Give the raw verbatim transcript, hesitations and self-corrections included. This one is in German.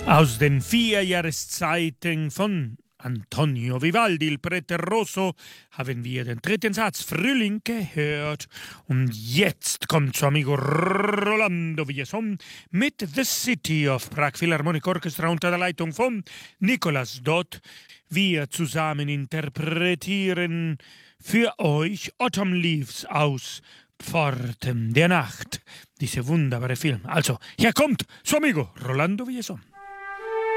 Aus den vier Jahreszeiten von Antonio Vivaldi, Il Preteroso, haben wir den dritten Satz Frühling gehört. Und jetzt kommt zu amigo Rolando Villazón mit The City of Prague Philharmonic Orchestra unter der Leitung von Nicolas Dott. Wir zusammen interpretieren für euch Autumn Leaves aus Pforten der Nacht. Dieser wunderbare Film. Also, hier kommt zu amigo Rolando Villazón.